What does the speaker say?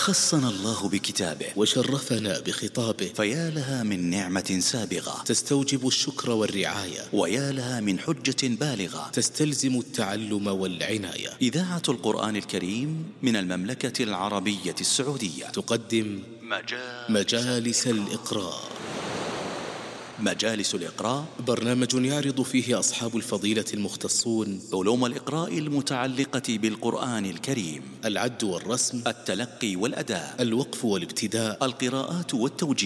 خصنا الله بكتابه وشرفنا بخطابه، فيا لها من نعمة سابغة تستوجب الشكر والرعاية، ويا لها من حجة بالغة تستلزم التعلم والعناية. إذاعة القرآن الكريم من المملكة العربية السعودية تقدم مجالس الإقراء. مجالس الإقراء برنامج يعرض فيه أصحاب الفضيلة المختصون علوم الإقراء المتعلقة بالقرآن الكريم: العد والرسم، التلقي والأداء، الوقف والابتداء، القراءات والتوجيه،